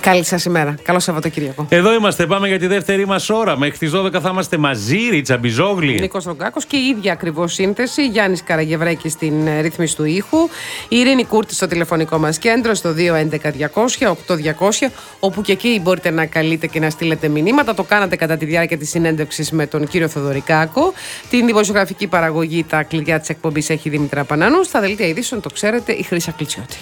Καλή σας ημέρα. Καλό Σαββατοκύριακο. Εδώ είμαστε. Πάμε για τη δεύτερη μας ώρα. Μέχρι τις 12 θα είμαστε μαζί. Ρίτσα Μπιζόγλη. Νίκος Ρογκάκος και η ίδια ακριβώς σύνθεση. Γιάννης Καραγευρέκης στην ρύθμιση του ήχου. Η Ειρήνη Κούρτη στο τηλεφωνικό μας κέντρο στο 211-200-8200. Όπου και εκεί μπορείτε να καλείτε και να στείλετε μηνύματα. Το κάνατε κατά τη διάρκεια της συνέντευξης με τον κύριο Θοδωρικάκο. Την δημοσιογραφική παραγωγή, τα κλειδιά της εκπομπής έχει η Δήμητρα Πανανού. Στα δελτία ειδήσεων, το ξέρετε, η Χρύσα Κλιτσιώτη.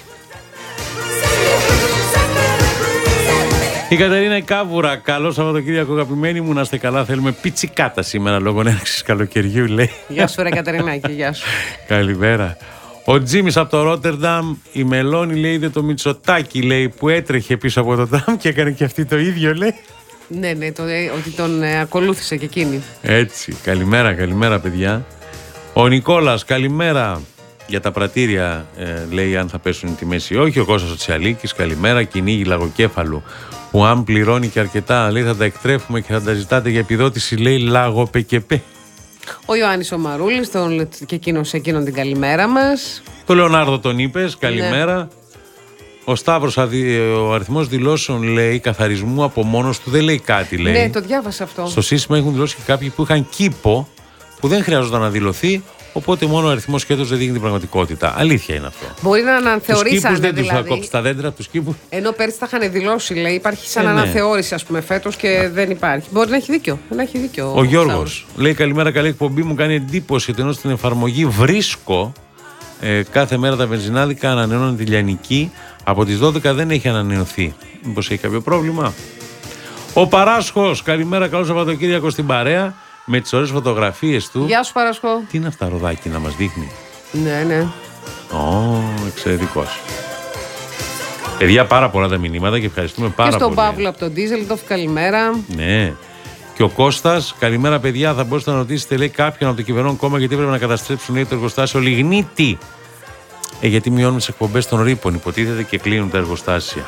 Η Κατερίνα Κάβουρα, καλό Σαββατοκύριακο, αγαπημένοι μου, να είστε καλά. Θέλουμε πιτσικάτα σήμερα λόγω έναρξης καλοκαιριού, λέει. Γεια σου, ρε Κατερινάκη, γεια σου. Καλημέρα. Ο Τζίμις από το Ρότερνταμ, η Μελώνη, λέει, είδε το Μητσοτάκι, λέει, που έτρεχε πίσω από το τραμ και έκανε και αυτή το ίδιο, λέει. Ναι, ότι τον ακολούθησε και εκείνη. Έτσι. Καλημέρα, παιδιά. Ο Νικόλας, καλημέρα. Για τα πρατήρια, λέει, αν θα πέσουν οι τιμές ή όχι. Ο Κώστας ο Τσιαλίκης, καλημέρα. Κυνήγι λαγοκέφαλου, που αν πληρώνει και αρκετά, λέει, θα τα εκτρέφουμε και θα τα ζητάτε για επιδότηση, λέει, λαγοπεκεπέ. Ο Ιωάννης ο Μαρούλης, και εκείνον την καλημέρα μας. Το Λεωνάρδο τον είπες, καλημέρα. Ναι. Ο Σταύρος, ο αριθμός δηλώσεων, λέει, καθαρισμού από μόνος του δεν λέει κάτι, λέει. Ναι, το διάβασα αυτό. Στο σύστημα έχουν δηλώσει και κάποιοι που είχαν κήπο που δεν χρειάζονταν να δηλωθεί. Οπότε μόνο ο αριθμός σκέτος δεν δείχνει την πραγματικότητα. Αλήθεια είναι αυτό. Μπορεί να αναθεωρήσανε. Τους κήπους δεν δηλαδή, τους θα κόψει τα δέντρα, τους κήπους. Ενώ πέρσι τα είχαν δηλώσει, λέει, υπάρχει σαν αναθεώρηση, ας πούμε, φέτος και δεν υπάρχει. Μπορεί να έχει δίκιο. Ο Γιώργος λέει: καλημέρα, καλή εκπομπή. Μου κάνει εντύπωση ότι ενώ στην εφαρμογή βρίσκω κάθε μέρα τα βενζινάδικα ανανεώνουν τη λιανική. Από τις 12 δεν έχει ανανεωθεί. Μήπως έχει κάποιο πρόβλημα. Ο Παράσχος, καλημέρα, καλό Σαββατοκύριακο στην παρέα. Με τις ωραίες φωτογραφίες του. Γεια σου, Παρασκό. Τι είναι αυτά, ροδάκι, να μας δείχνει. Ναι. Εξαιρετικός. Παιδιά, πάρα πολλά τα μηνύματα και ευχαριστούμε πάρα πολύ. Και στον Παύλο από τον Ντίζελντοφ, καλημέρα. Ναι. Και ο Κώστας, καλημέρα, παιδιά. Θα μπορούσατε να ρωτήσετε, λέει, κάποιον από το κυβερνών κόμμα γιατί πρέπει να καταστρέψουν, λέει, το εργοστάσιο Λιγνίτη. Γιατί μειώνουν τις εκπομπές των ρήπων, υποτίθεται, και κλείνουν τα εργοστάσια.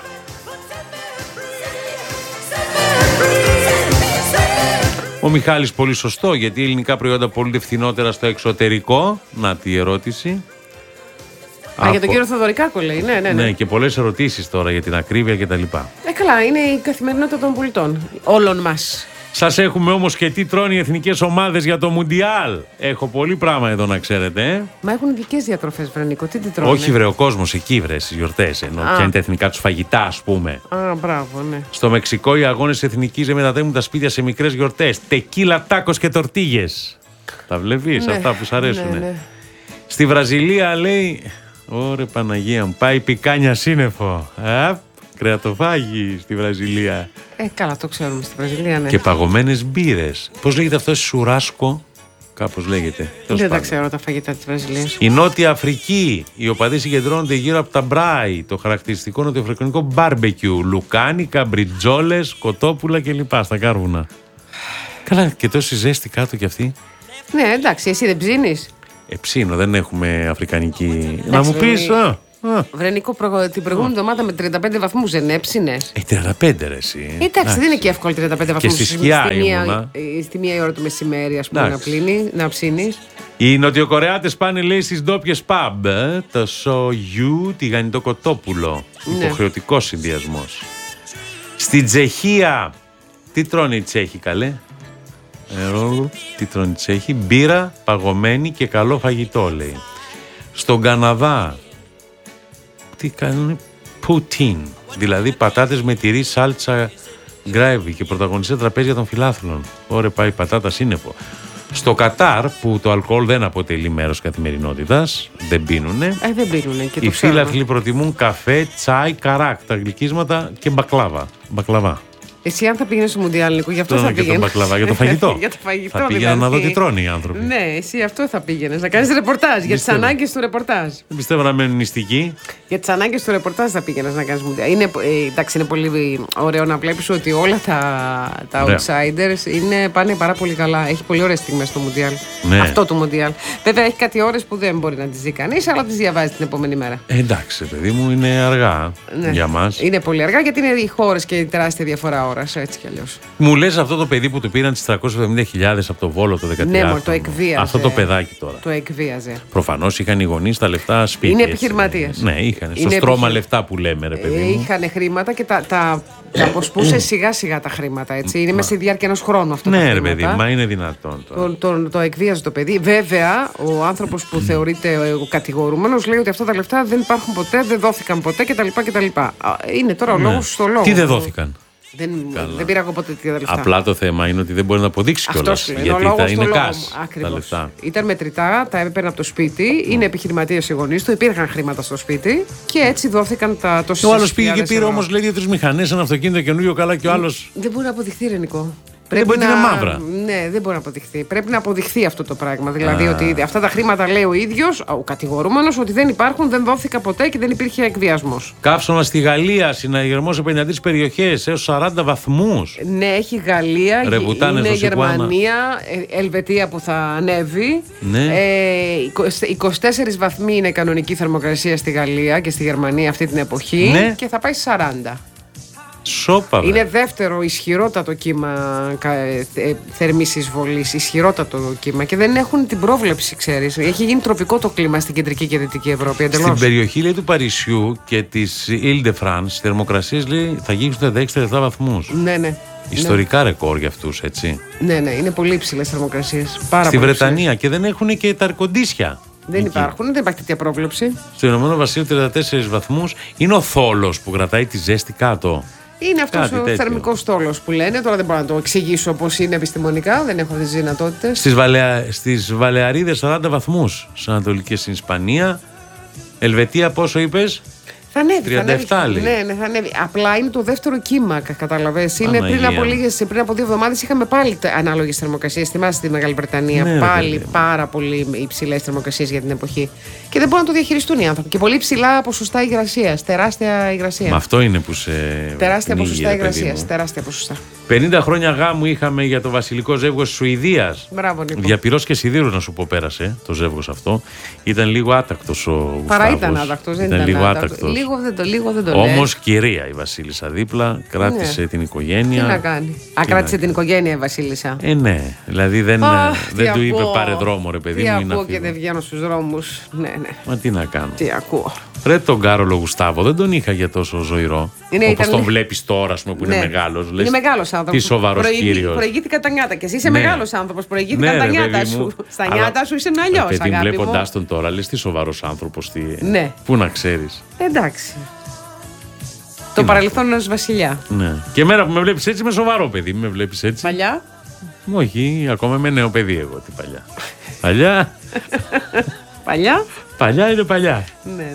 Ο Μιχάλης, πολύ σωστό, γιατί ελληνικά προϊόντα πολλούνται φθηνότερα στο εξωτερικό. Να τη ερώτηση. Για τον κύριο Θοδωρικάκο, λέει. Ναι. Ναι, και πολλές ερωτήσεις τώρα για την ακρίβεια κτλ. Καλά, είναι η καθημερινότητα των πολιτών. Όλων μας. Σας έχουμε όμως και τι τρώνε οι εθνικές ομάδες για το Μουντιάλ. Έχω πολύ πράγμα εδώ να ξέρετε. Μα έχουν ειδικές διατροφές, Βρανίκο. Τι τρώνε. Όχι, βρε, ο κόσμος εκεί, βρε, στις γιορτές. Ενώ ποια είναι τα εθνικά τους φαγητά, ας πούμε. Μπράβο, ναι. Στο Μεξικό οι αγώνες εθνικής μετατρέπουν τα σπίτια σε μικρές γιορτές. Τεκίλα, τάκος και τορτίγες. Τα βλέπεις, αυτά που σ' αρέσουν. Ναι. Στη Βραζιλία, λέει. Ωρε Παναγία μου, πάει πικάνια σύννεφο. Κρεατοφάγη στη Βραζιλία. Καλά, το ξέρουμε στη Βραζιλία, ναι. Και παγωμένες μπύρες. Πώς λέγεται αυτό, σουράσκο, κάπως λέγεται. Δεν τα ξέρω τα φαγητά της Βραζιλίας. Η Νότια Αφρική. Οι οπαδοί συγκεντρώνονται γύρω από τα μπράι, το χαρακτηριστικό νοτιοαφρικανικό μπάρμπεκιου. Λουκάνικα, μπριτζόλες, κοτόπουλα κλπ. Στα κάρβουνα. Καλά, και τόση ζέστη κάτω κι αυτή. Ναι, εντάξει, εσύ δεν ψήνεις. Ψήνω, δεν έχουμε αφρικανική. Να μου πεις. Βρενίκο, την προηγούμενη εβδομάδα με 35 βαθμούς δεν έψινες. 35 ρε εσύ. Εντάξει, δεν είναι και εύκολο 35 βαθμούς. Και στη σκιά στη μία ώρα το μεσημέρι, ας πούμε, να ψήνεις. Οι Νοτιοκορεάτες πάνε, λέει, στις ντόπιες pub. Το σογιού, τηγανιτό κοτόπουλο. Ναι. Υποχρεωτικός συνδυασμός. Στην Τσεχία, τι τρώνε οι Τσέχοι, καλέ. Τι τρώνε οι Τσέχοι. Μπύρα, παγωμένη και καλό φαγητό, λέει. Στον Καναδά, τι κάνουν, πουτίν. Δηλαδή πατάτες με τυρί, σάλτσα, γκράιβι και πρωταγωνιστές τραπέζια των φιλάθλων. Ωραία, πάει πατάτα σύννεφο. Στο Κατάρ, που το αλκοόλ δεν αποτελεί μέρος καθημερινότητας, δεν πίνουνε. Δεν πίνουνε και το οι φίλαθλοι προτιμούν καφέ, τσάι, καράκ, τα γλυκίσματα και μπακλαβά. Εσύ, αν θα πήγαινε στο Μουντιάλ, Νίκο, γι' αυτό θα πήγαινε. Για το φαγητό. Για το φαγητό, θα πήγαινα να δω τι τρώνε οι άνθρωποι. Ναι, εσύ αυτό θα πήγαινε. Να κάνει ρεπορτάζ για τις ανάγκες του ρεπορτάζ. Δεν πιστεύω να μένουν νηστικοί. Για τις ανάγκες του ρεπορτάζ θα πήγαινε να κάνει Μουντιάλ. Εντάξει, είναι πολύ ωραίο να βλέπει ότι όλα τα outsiders πάνε πάρα πολύ καλά. Έχει πολύ ωραίες στιγμές στο Μουντιάλ. Ναι. Αυτό το Μουντιάλ. Βέβαια, έχει κάτι ώρες που δεν μπορεί να τις δει κανείς, αλλά τις διαβάζει την επόμενη μέρα. Εντάξει, παιδί μου, είναι αργά για μας. Είναι πολύ αργά γιατί είναι οι χώρες και η τεράστια διαφορά τηλεόραση, έτσι κι αλλιώς. Μου λες αυτό το παιδί που του πήραν τις 370.000 από το Βόλο το 13. Ναι, το εκβίαζε. Αυτό το παιδάκι τώρα. Το εκβίαζε. Προφανώς είχαν οι γονείς τα λεφτά σπίτι. Είναι επιχειρηματίες. Ναι, είχαν. Στο στρώμα λεφτά που λέμε, ρε παιδί μου. Είχαν χρήματα και τα αποσπούσε σιγά σιγά τα χρήματα. Έτσι. Είναι μέσα στη διάρκεια ενός χρόνου αυτό. Ναι, ρε παιδί, μα είναι δυνατόν. Το εκβίαζε το παιδί. Βέβαια, ο άνθρωπος που θεωρείται ο κατηγορούμενος λέει ότι αυτά τα λεφτά δεν υπάρχουν ποτέ, δεν δόθηκαν ποτέ κτλ. Είναι τώρα ο λόγος στο λόγο. Τι δεν δόθηκαν. Δεν πήρα εγώ ποτέ τέτοια λεφτά. Απλά το θέμα είναι ότι δεν μπορεί να αποδείξει κιόλας. Γιατί θα είναι κας τα λεφτά. Ήταν μετρητά, τα έπαιρνε από το σπίτι, είναι επιχειρηματίες οι γονείς του, υπήρχαν χρήματα στο σπίτι και έτσι δόθηκαν τα τόσα. Ο άλλος πήγε και πήρε όμως, λέει, 2-3 μηχανές, ένα αυτοκίνητο καινούριο, καλά, και ο άλλος. Δεν μπορεί να αποδειχθεί, ρε Νικό. Δεν μπορεί να είναι μαύρα. Ναι, δεν μπορεί να αποδειχθεί. Πρέπει να αποδειχθεί αυτό το πράγμα. Δηλαδή ότι αυτά τα χρήματα, λέει ο ίδιος, ο κατηγορούμενος, ότι δεν υπάρχουν, δεν δόθηκαν ποτέ και δεν υπήρχε εκβιασμός. Καύσωνα στη Γαλλία, συναγερμός σε 53 περιοχές, έως 40 βαθμούς. Ναι, έχει Γαλλία, είναι Γερμανία, Ελβετία που θα ανέβει. Ναι. 24 βαθμοί είναι κανονική θερμοκρασία στη Γαλλία και στη Γερμανία αυτή την εποχή, ναι, και θα πάει 40. Σόπα, είναι δεύτερο ισχυρότατο κύμα θερμής εισβολής. Ισχυρότατο κύμα και δεν έχουν την πρόβλεψη, ξέρεις. Έχει γίνει τροπικό το κλίμα στην κεντρική και δυτική Ευρώπη. Εντελώς. Στην περιοχή, λέει, του Παρισιού και της Ile-de-France, οι θερμοκρασίες, λέει, θα γίνουν 16-17 βαθμούς. Ναι, ναι. Ιστορικά ρεκόρ για αυτούς, έτσι. Ναι, ναι, είναι πολύ υψηλές θερμοκρασίες. Στη Βρετανία και δεν έχουν και τα αρκοντίσια. Δεν υπάρχουν, δεν υπάρχει τέτοια πρόβλεψη. Στο Ηνωμένο Βασίλειο 34 βαθμούς. Είναι ο θόλος που κρατάει τη ζέστη κάτω. Είναι αυτός ο θερμικός στόλος που λένε. Τώρα δεν μπορώ να το εξηγήσω πώς είναι επιστημονικά, δεν έχω τις δυνατότητες. Στις Βαλεαρίδες 40 βαθμούς. Σε Ανατολική στην Ισπανία. Ελβετία πόσο είπες? Θα ανέβει. 37 λέει. Ναι, θα ανέβει. Απλά είναι το δεύτερο κύμα, καταλαβαίνεις. Είναι πριν από 2 εβδομάδες είχαμε πάλι ανάλογες θερμοκρασίες. Θυμάσαι στη Μεγάλη Βρετανία. Ναι, πάλι πάρα πολύ υψηλές θερμοκρασίες για την εποχή. Και δεν μπορούν να το διαχειριστούν οι άνθρωποι. Και πολύ ψηλά ποσοστά υγρασίας. Τεράστια υγρασία. Μα αυτό είναι που σε. Τεράστια ποσοστά υγρασίας. Τεράστια ποσοστά. 50 χρόνια γάμου είχαμε για το βασιλικό ζεύγος της Σουηδίας. Μπράβο, Νίκο. Διαπυρός και σιδήρου, να σου πω, πέρασε το ζεύγος αυτό. Ήταν λίγο άτακτος ο Γουστάβος. Παρά ήταν άτακτος, δεν ήταν λίγο άτακτος. Λίγο δεν το λέει. Όμως κυρία η Βασίλισσα δίπλα, κράτησε την οικογένεια. Τι να κάνει. Κράτησε την οικογένεια η Βασίλισσα. Ναι, δηλαδή δεν του είπε πάρε δρόμο, ρε παιδί μου. Τι ακούω και δεν βγαίνω στους δρόμους. Ναι. Μα τι να κάνω. Τι ακούω. Ρε τον Κάρολο Γουστάβο, δεν τον είχα για τόσο ζωηρό. Όπως τον βλέπεις τώρα, ας πούμε, που είναι μεγάλος. Είναι μεγάλος άνθρωπος. Τι σοβαρός κύριος. Προηγήθηκαν τα νιάτα και εσύ είσαι μεγάλος άνθρωπος. Προηγήθηκαν τα νιάτα σου. Στα νιάτα σου είσαι αλλιώς. Παιδί, βλέποντάς τον τώρα, λες τι σοβαρός άνθρωπος. Ναι. Πού να ξέρεις. Εντάξει. Το παρελθόν ενός βασιλιά. Ναι. Και μέρα που με βλέπεις έτσι, είμαι σοβαρό παιδί. Με βλέπεις έτσι. Παλιά. Όχι, ακόμα είμαι νέο παιδί εγώ. Τι παλιά. Παλιά. Παλιά. Παλιά είναι παλιά. Ναι.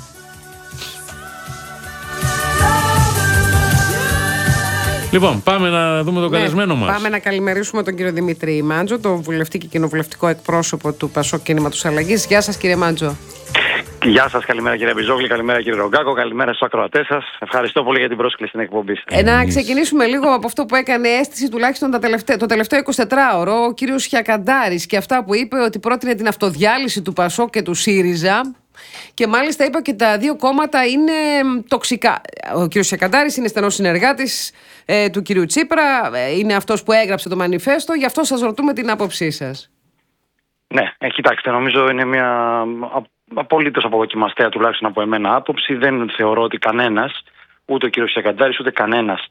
Λοιπόν, πάμε να δούμε τον καλεσμένο μας. Πάμε να καλημερίσουμε τον κύριο Δημήτρη Μάντζο, τον βουλευτή και κοινοβουλευτικό εκπρόσωπο του Πασόκ Κίνηματος Αλλαγής. Γεια σας, κύριε Μάντζο. Γεια σας, καλημέρα κύριε Μπιζόγλη, καλημέρα κύριε Ρογκάκο, καλημέρα στους ακροατές σας. Ευχαριστώ πολύ για την πρόσκληση στην εκπομπή σας. Να ξεκινήσουμε λίγο από αυτό που έκανε αίσθηση τουλάχιστον το τελευταίο 24ωρο ο κύριος Χιακαντάρης και αυτά που είπε, ότι πρότεινε την αυτοδιάλυση του Πασόκ και του ΣΥΡΙΖΑ. Και μάλιστα είπε ότι τα δύο κόμματα είναι τοξικά. Ο κύριος Χιακαντάρης είναι στενός συνεργάτης του κυρίου Τσίπρα, είναι αυτός που έγραψε το μανιφέστο, γι' αυτό σας ρωτούμε την άποψή σας. Ναι, κοιτάξτε, νομίζω είναι μια απολύτως αποδοκιμαστέα, τουλάχιστον από εμένα, άποψη. Δεν θεωρώ ότι κανένας, ούτε ο κύριος Χιακαντάρης, ούτε κανένας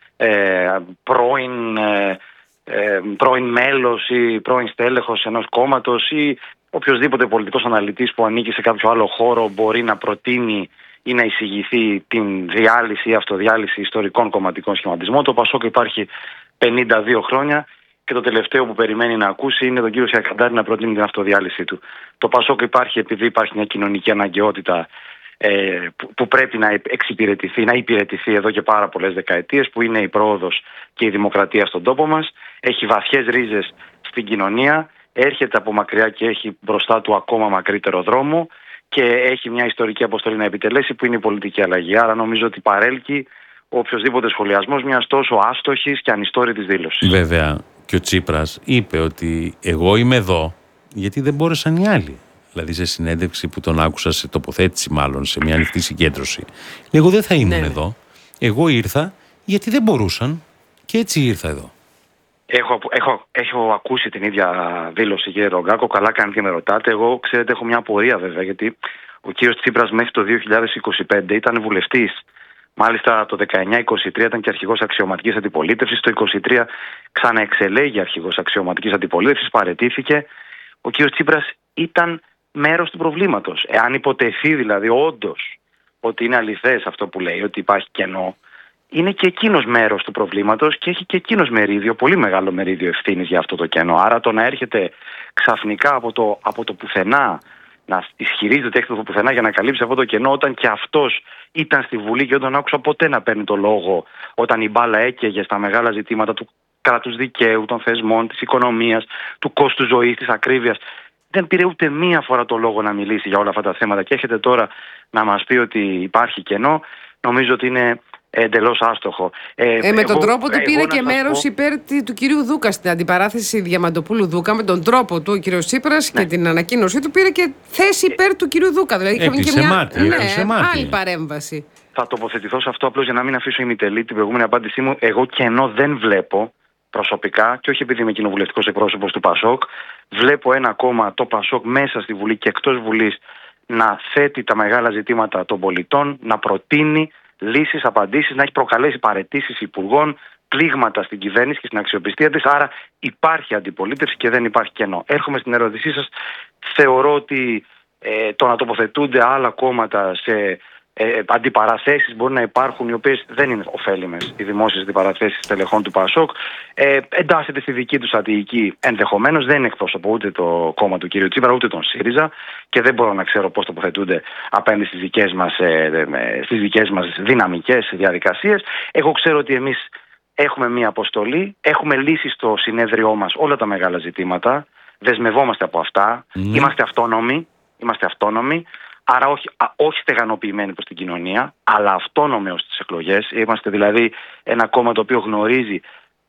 πρώην μέλος ή πρώην στέλεχος ενός κόμματος ή οποιοσδήποτε πολιτικός αναλυτής που ανήκει σε κάποιο άλλο χώρο μπορεί να προτείνει ή να εισηγηθεί την διάλυση ή αυτοδιάλυση ιστορικών κομματικών σχηματισμών. Το Πασόκ υπάρχει 52 χρόνια και το τελευταίο που περιμένει να ακούσει είναι τον κύριο Χιακαντάρη να προτείνει την αυτοδιάλυσή του. Το Πασόκ υπάρχει επειδή υπάρχει μια κοινωνική αναγκαιότητα που πρέπει να εξυπηρετηθεί, να υπηρετηθεί εδώ και πάρα πολλές δεκαετίες, που είναι η πρόοδος και η δημοκρατία στον τόπο μας. Έχει βαθιές ρίζες στην κοινωνία, έρχεται από μακριά και έχει μπροστά του ακόμα μακρύτερο δρόμο και έχει μια ιστορική αποστολή να επιτελέσει, που είναι η πολιτική αλλαγή. Άρα νομίζω ότι παρέλκει ο οποιοσδήποτε σχολιασμός μιας τόσο άστοχης και ανιστόρητης δήλωσης. Βέβαια, και ο Τσίπρας είπε ότι εγώ είμαι εδώ γιατί δεν μπόρεσαν οι άλλοι. Δηλαδή σε συνέντευξη που τον άκουσα, σε τοποθέτηση μάλλον, σε μια ανοιχτή συγκέντρωση. Εγώ δεν θα ήμουν εδώ. Εγώ ήρθα γιατί δεν μπορούσαν Και έτσι ήρθα εδώ. Έχω ακούσει την ίδια δήλωση, κύριε Ρογκάκο. Καλά κάνετε και με ρωτάτε. Εγώ, ξέρετε, έχω μια απορία βέβαια, γιατί ο κύριος Τσίπρας μέχρι το 2025 ήταν βουλευτής. Μάλιστα το 19-23 ήταν και αρχηγός αξιωματικής αντιπολίτευσης. Το 23 ξαναεξελέγει αρχηγός αξιωματικής αντιπολίτευσης, παραιτήθηκε. Ο κύριος Τσίπρας ήταν μέρος του προβλήματος. Εάν υποτεθεί δηλαδή όντως ότι είναι αληθές αυτό που λέει, ότι υπάρχει κενό, είναι και εκείνος μέρος του προβλήματος και έχει και εκείνος μερίδιο, πολύ μεγάλο μερίδιο ευθύνης για αυτό το κενό. Άρα το να έρχεται ξαφνικά από το πουθενά, να ισχυρίζεται ότι έχει το πουθενά για να καλύψει αυτό το κενό, όταν και αυτός ήταν στη Βουλή και δεν τον άκουσα ποτέ να παίρνει το λόγο όταν η μπάλα έκαιγε στα μεγάλα ζητήματα του κράτους δικαίου, των θεσμών, της οικονομίας, του κόστου ζωής, της ακρίβειας. Δεν πήρε ούτε μία φορά το λόγο να μιλήσει για όλα αυτά τα θέματα και έχετε τώρα να μας πει ότι υπάρχει κενό. Νομίζω ότι είναι εντελώς άστοχο. Με τον τρόπο του πήρε και μέρος υπέρ του κυρίου Δούκα στην αντιπαράθεση Διαμαντοπούλου Δούκα. Με τον τρόπο του ο κύριος Τσίπρας και την ανακοίνωσή του πήρε και θέση υπέρ του κυρίου Δούκα. Δηλαδή είχαμε και μια άλλη παρέμβαση. Θα τοποθετηθώ σε αυτό απλώς για να μην αφήσω ημιτελή την προηγούμενη απάντησή μου. Εγώ κενό δεν βλέπω προσωπικά, και όχι επειδή είμαι κοινοβουλευτικός εκπρόσωπος του ΠΑΣΟΚ. Βλέπω ένα κόμμα, το ΠΑΣΟΚ, μέσα στη Βουλή και εκτός Βουλής, να θέτει τα μεγάλα ζητήματα των πολιτών, να προτείνει λύσεις, απαντήσεις, να έχει προκαλέσει παραιτήσεις υπουργών, πλήγματα στην κυβέρνηση και στην αξιοπιστία της. Άρα υπάρχει αντιπολίτευση και δεν υπάρχει κενό. Έρχομαι στην ερώτησή σας. Θεωρώ ότι το να τοποθετούνται άλλα κόμματα σε αντιπαραθέσεις μπορεί να υπάρχουν, οι οποίες δεν είναι ωφέλιμες, οι δημόσιες αντιπαραθέσεις στελεχών του ΠΑΣΟΚ. Εντάσσεται στη δική του στρατηγική ενδεχομένως. Δεν εκπροσωπώ ούτε το κόμμα του κ. Τσίπρα ούτε τον ΣΥΡΙΖΑ και δεν μπορώ να ξέρω πώς τοποθετούνται απέναντι στις δικές μας δυναμικές διαδικασίες. Εγώ ξέρω ότι εμείς έχουμε μία αποστολή, έχουμε λύσει στο συνέδριό μας όλα τα μεγάλα ζητήματα, δεσμευόμαστε από αυτά, είμαστε αυτόνομοι. Άρα όχι στεγανοποιημένοι προς την κοινωνία, αλλά αυτόνομοι ως τις εκλογές. Είμαστε δηλαδή ένα κόμμα το οποίο γνωρίζει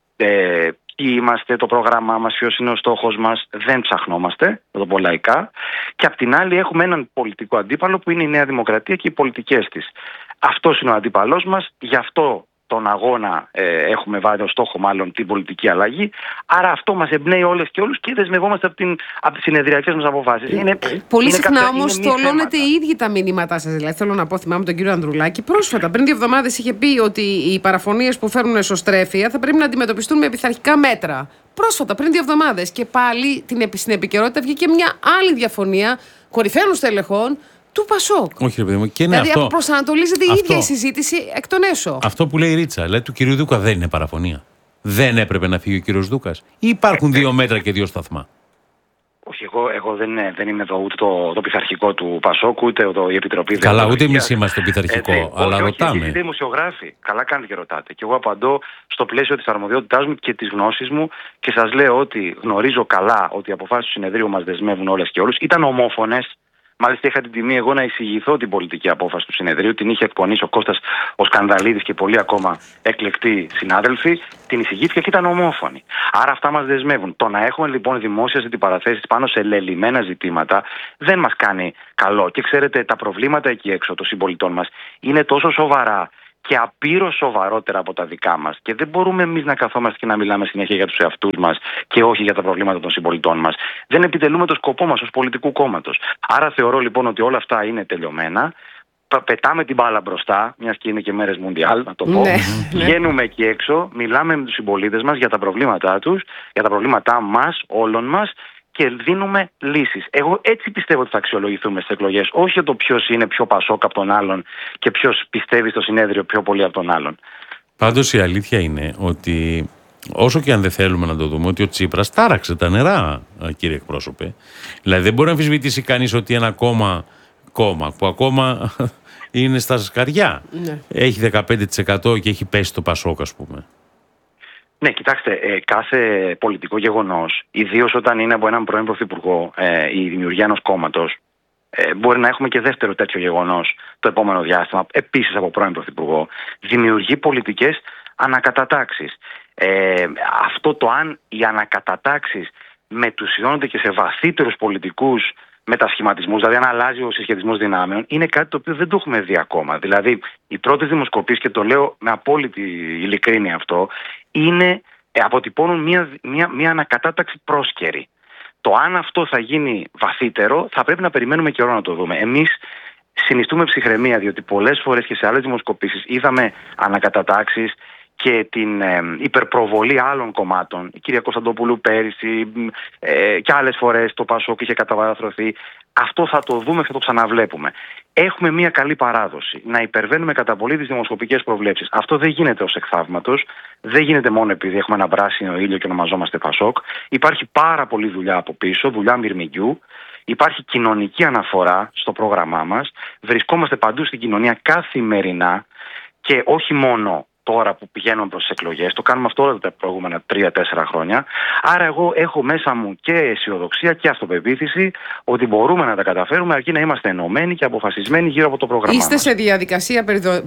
ποιοι είμαστε, το πρόγραμμά μας, ποιος είναι ο στόχος μας. Δεν ψαχνόμαστε, θα το πω λαϊκά. Και απ' την άλλη έχουμε έναν πολιτικό αντίπαλο που είναι η Νέα Δημοκρατία και οι πολιτικές της. Αυτός είναι ο αντίπαλός μας, γι' αυτό τον αγώνα έχουμε βάλει ως στόχο μάλλον την πολιτική αλλαγή. Άρα αυτό μας εμπνέει όλες και όλους και δεσμευόμαστε από τις συνεδριακές μας αποφάσεις. Πολύ συχνά όμως θολώνετε οι ίδιοι τα μηνύματά σας. Δηλαδή θέλω να πω, θυμάμαι τον κύριο Ανδρουλάκη πρόσφατα, πριν 2 εβδομάδες είχε πει ότι οι παραφωνίες που φέρνουν εσωστρέφεια θα πρέπει να αντιμετωπιστούν με πειθαρχικά μέτρα. Πρόσφατα, πριν 2 εβδομάδες. Και πάλι στην επικαιρότητα βγήκε μια άλλη διαφωνία κορυφαίων στελεχών του ΠΑΣΟΚ. Όχι, ρε παιδί μου, και είναι δηλαδή αυτό. Προσανατολίζεται η ίδια η συζήτηση εκ των έσω. Αυτό που λέει η Ρίτσα, δηλαδή του κυρίου Δούκα δεν είναι παραφωνία. Δεν έπρεπε να φύγει ο κύριος Δούκας. Ή υπάρχουν 2 μέτρα και 2 σταθμά. Όχι, εγώ δεν είμαι εδώ ούτε το πειθαρχικό του ΠΑΣΟΚ, ούτε η Επιτροπή. Καλά, ούτε εμείς είμαστε το πειθαρχικό, αλλά ρωτάμε. Είστε δημοσιογράφοι. Καλά κάνετε και ρωτάτε. Και εγώ απαντώ στο πλαίσιο της αρμοδιότητάς μου και της γνώσης μου και σας λέω ότι γνωρίζω καλά ότι οι αποφάσεις του συνεδρίου μας δεσμεύουν όλες και όλους. Ήταν ομόφωνες. Μάλιστα είχα την τιμή εγώ να εισηγηθώ την πολιτική απόφαση του συνεδρίου. Την είχε εκπονήσει ο Κώστας ο Σκανδαλίδης και πολλοί ακόμα εκλεκτοί συνάδελφοι. Την εισηγήθηκα και ήταν ομόφωνη. Άρα αυτά μας δεσμεύουν. Το να έχουμε λοιπόν δημόσιες αντιπαραθέσεις πάνω σε λελειμμένα ζητήματα δεν μας κάνει καλό. Και ξέρετε, τα προβλήματα εκεί έξω των συμπολιτών μας είναι τόσο σοβαρά και απείρως σοβαρότερα από τα δικά μας. Και δεν μπορούμε εμείς να καθόμαστε και να μιλάμε συνέχεια για τους εαυτούς μας και όχι για τα προβλήματα των συμπολιτών μας. Δεν επιτελούμε το σκοπό μας ως πολιτικού κόμματος. Άρα θεωρώ λοιπόν ότι όλα αυτά είναι τελειωμένα. Πετάμε την μπάλα μπροστά, μιας και είναι και μέρες Μουντιάλ, να το πω. Βγαίνουμε εκεί έξω, μιλάμε με τους συμπολίτες μας για τα προβλήματά τους, για τα προβλήματά μας, όλων μας, και δίνουμε λύσεις. Εγώ έτσι πιστεύω ότι θα αξιολογηθούμε στις εκλογές. Όχι για το ποιος είναι πιο πασόκ από τον άλλον και ποιος πιστεύει στο συνέδριο πιο πολύ από τον άλλον. Πάντως η αλήθεια είναι ότι όσο και αν δεν θέλουμε να το δούμε, ότι ο Τσίπρας τάραξε τα νερά, κύριε εκπρόσωπε. Δηλαδή δεν μπορεί να αμφισβητήσει κανείς ότι ένα κόμμα που ακόμα είναι στα σκαριά έχει 15% και έχει πέσει το πασόκ, ας πούμε. Ναι, κοιτάξτε, κάθε πολιτικό γεγονός, ιδίως όταν είναι από έναν πρώην πρωθυπουργό, η δημιουργία ενός κόμματος, μπορεί να έχουμε και δεύτερο τέτοιο γεγονός το επόμενο διάστημα, επίσης από πρώην πρωθυπουργό, δημιουργεί πολιτικές ανακατατάξεις. Αυτό το αν οι ανακατατάξεις μετουσιώνονται και σε βαθύτερους πολιτικούς μετασχηματισμούς, δηλαδή αν αλλάζει ο συσχετισμός δυνάμεων, είναι κάτι το οποίο δεν το έχουμε δει ακόμα. Δηλαδή, οι πρώτες δημοσκοπήσεις, και το λέω με απόλυτη ειλικρίνεια αυτό, αποτυπώνουν μια ανακατάταξη πρόσκαιρη. Το αν αυτό θα γίνει βαθύτερο θα πρέπει να περιμένουμε καιρό να το δούμε. Εμείς συνιστούμε ψυχραιμία, διότι πολλές φορές και σε άλλες δημοσκοπήσεις είδαμε ανακατατάξεις και την υπερπροβολή άλλων κομμάτων. Η κυρία Κωνσταντοπούλου πέρυσι και άλλες φορές το Πασόκ είχε καταβαραθρωθεί. Αυτό θα το δούμε και θα το ξαναβλέπουμε. Έχουμε μια καλή παράδοση να υπερβαίνουμε κατά πολύ τις δημοσκοπικές προβλέψεις. Αυτό δεν γίνεται ως εκθαύματος, δεν γίνεται μόνο επειδή έχουμε ένα πράσινο ήλιο και ονομαζόμαστε Πασόκ. Υπάρχει πάρα πολλή δουλειά από πίσω, δουλειά μυρμηγκιού. Υπάρχει κοινωνική αναφορά στο πρόγραμμά μας. Βρισκόμαστε παντού στην κοινωνία καθημερινά και όχι μόνο τώρα που πηγαίνουμε προς τις εκλογές. Το κάνουμε αυτό όλα τα προηγούμενα 3-4 χρόνια. Άρα εγώ έχω μέσα μου και αισιοδοξία και αυτοπεποίθηση ότι μπορούμε να τα καταφέρουμε, αρκεί να είμαστε ενωμένοι και αποφασισμένοι γύρω από το πρόγραμμά μας. Είστε σε διαδικασία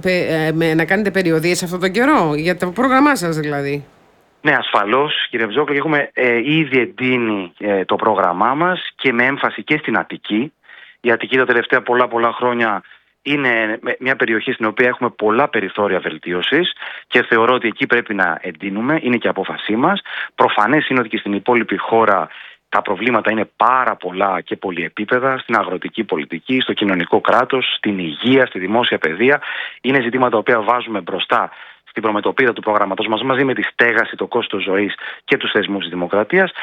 να κάνετε περιοδίες αυτόν τον καιρό, για το πρόγραμμά σας δηλαδή? Ναι, ασφαλώς, κύριε Βζόκλη, έχουμε ήδη εντείνει το πρόγραμμά μας και με έμφαση και στην Αττική. Η Αττική τα τελευταία πολλά χρόνια είναι μια περιοχή στην οποία έχουμε πολλά περιθώρια βελτίωσης και θεωρώ ότι εκεί πρέπει να εντείνουμε, είναι και απόφασή μας. Προφανές είναι ότι και στην υπόλοιπη χώρα τα προβλήματα είναι πάρα πολλά και πολυεπίπεδα, στην αγροτική πολιτική, στο κοινωνικό κράτος, στην υγεία, στη δημόσια παιδεία. Είναι ζητήματα τα οποία βάζουμε μπροστά στην προμετωπίδα του προγραμματός μας, μαζί με τη στέγαση, το κόστος ζωής και τους θεσμούς της δημοκρατίας.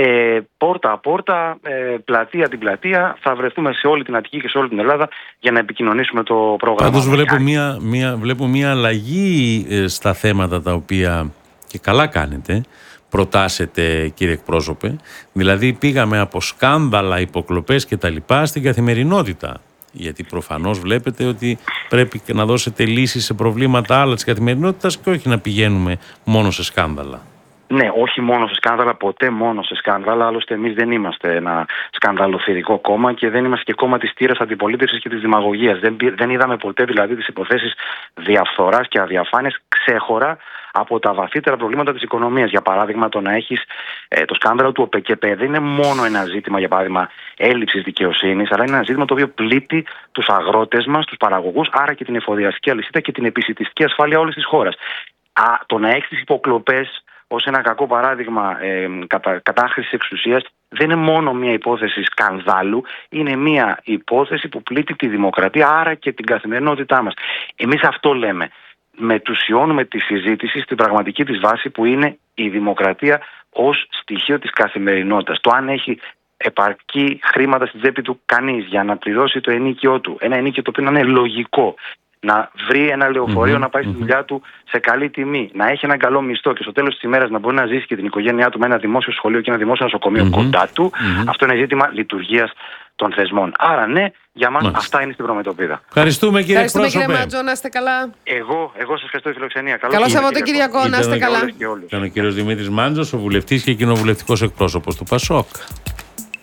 Πόρτα-πόρτα, πλατεία την πλατεία, θα βρεθούμε σε όλη την Αττική και σε όλη την Ελλάδα για να επικοινωνήσουμε το πρόγραμμα. Πάντως βλέπω μια αλλαγή στα θέματα τα οποία, και καλά κάνετε, προτάσετε, κύριε εκπρόσωπε. Δηλαδή πήγαμε από σκάνδαλα, υποκλοπές και τα λοιπά στην καθημερινότητα. Γιατί προφανώς βλέπετε ότι πρέπει να δώσετε λύσεις σε προβλήματα άλλα της καθημερινότητας και όχι να πηγαίνουμε μόνο σε σκάνδαλα. Ναι, όχι μόνο σε σκάνδαλα, ποτέ μόνο σε σκάνδαλα. Άλλωστε, εμείς δεν είμαστε ένα σκανδαλοθυρικό κόμμα και δεν είμαστε και κόμμα της τύρας αντιπολίτευσης και της δημαγωγίας. Δεν είδαμε ποτέ δηλαδή τις υποθέσεις διαφθοράς και αδιαφάνειας ξέχωρα από τα βαθύτερα προβλήματα της οικονομίας. Για παράδειγμα, το να έχεις το σκάνδαλο του ΟΠΕΚΕΠΕ δεν είναι μόνο ένα ζήτημα, για παράδειγμα, έλλειψης δικαιοσύνης, αλλά είναι ένα ζήτημα το οποίο πλήττει τους αγρότες μας, τους παραγωγούς, άρα και την εφοδιαστική αλυσίδα και την επισιτιστική ασφάλεια όλης της χώρας. Το να έχεις τις υποκλοπές ως ένα κακό παράδειγμα κατάχρησης εξουσίας δεν είναι μόνο μια υπόθεση σκανδάλου, είναι μια υπόθεση που πλήττει τη δημοκρατία, άρα και την καθημερινότητά μας. Εμείς αυτό λέμε. Μετουσιώνουμε τη συζήτηση στην πραγματική της βάση που είναι η δημοκρατία ως στοιχείο της καθημερινότητας. Το αν έχει επαρκή χρήματα στην τσέπη του κανείς για να πληρώσει το ενίκιο του, ένα ενίκιο το οποίο να είναι λογικό, να βρει ένα λεωφορείο να πάει στη δουλειά του σε καλή τιμή, να έχει έναν καλό μισθό και στο τέλος της ημέρας να μπορεί να ζήσει και την οικογένειά του με ένα δημόσιο σχολείο και ένα δημόσιο νοσοκομείο κοντά του, αυτό είναι ζήτημα λειτουργίας των θεσμών. Άρα ναι, για μας αυτά είναι στην προμετωπίδα. Ευχαριστούμε κύριε εκπρόσωπε. Κύριε Μάτζο, να είστε καλά. Εγώ σας ευχαριστώ τη φιλοξενία. Καλό Σαββατοκύριακο, να είστε καλά. Ήταν ο κύριος Δημήτρης Μάντζος, ο βουλευτής και κοινοβουλευτικός εκπρόσωπος του Πασόκ.